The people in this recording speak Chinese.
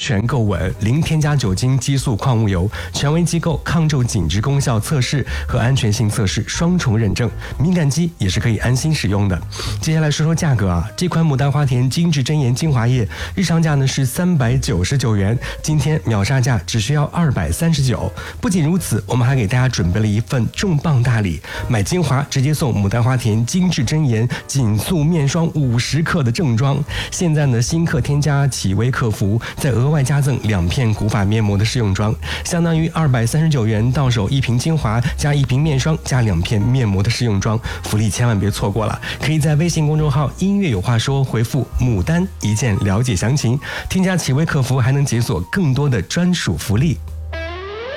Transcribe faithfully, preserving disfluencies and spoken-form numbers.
全购稳，零添加酒精激素矿物油，权威机构抗皱紧致功效测试和安全性测试双重认证，敏感肌也是可以安心使用的。接下来说说价格啊，这款牡丹花田精致真颜精华液日常价呢是三百九十九元，今天秒杀价只需要二百三十九。不仅如此，我们还给大家准备了一份重磅大礼，买精华直接送牡丹花田精致真颜紧塑面霜五十克的正装。现在呢，新客添加企微客服，再额外加赠两片古法面膜的试用装，相当于二百三十九元到手一瓶精华加一瓶面霜加两片面膜的试用装，福利千万别错过了。可以在微信公众号音乐有话说回复牡丹一键了解详情，添加企微客服还能解锁更多的专属福利。